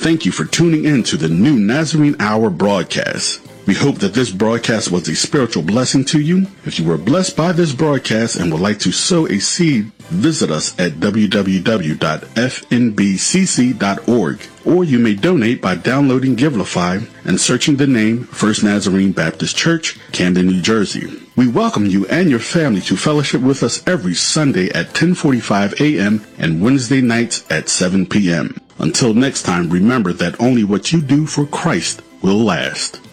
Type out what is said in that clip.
Thank you for tuning in to the New Nazarene Hour broadcast. We hope that this broadcast was a spiritual blessing to you. If you were blessed by this broadcast and would like to sow a seed, visit us at www.fnbcc.org, or you may donate by downloading Givelify and searching the name First Nazarene Baptist Church, Camden, New Jersey. We welcome you and your family to fellowship with us every Sunday at 10:45 a.m. and Wednesday nights at 7 p.m. Until next time, remember that only what you do for Christ will last.